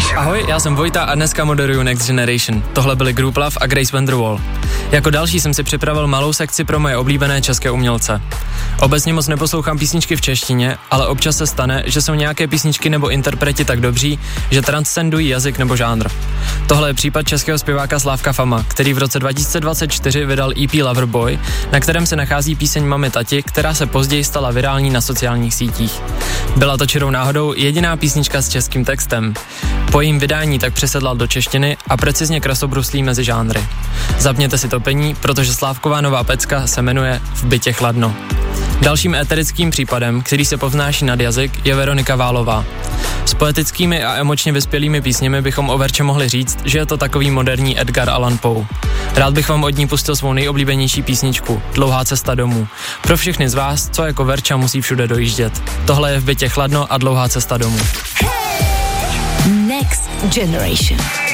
Ahoj, já jsem Vojta a dneska moderuju Next Generation. Tohle byly Group Love a Grace Vanderwall. Jako další jsem si připravil malou sekci pro moje oblíbené české umělce. Obecně moc neposlouchám písničky v češtině, ale občas se stane, že jsou nějaké písničky nebo interpreti tak dobří, že transcendují jazyk nebo žánr. Tohle je případ českého zpěváka Slávka Fama, který v roce 2024 vydal EP Loverboy, na kterém se nachází píseň Mami Tati, která se později stala virální na sociálních sítích. Byla to čirou náhodou jediná písnička s českým textem. Po jejím vydání tak přesedlal do češtiny a precizně krasobruslí mezi žánry. Zapněte si topení, protože Slávková nová pecka se jmenuje V bytě chladno. Dalším éterickým případem, který se povznáší nad jazyk, je Veronika Válová. S poetickými a emočně vyspělými písněmi bychom o Verče mohli říct, že je to takový moderní Edgar Allan Poe. Rád bych vám od ní pustil svou nejoblíbenější písničku, Dlouhá cesta domů. Pro všechny z vás, co jako Verča musí všude dojíždět. Tohle je V bytě chladno a Dlouhá cesta domů. Next Generation.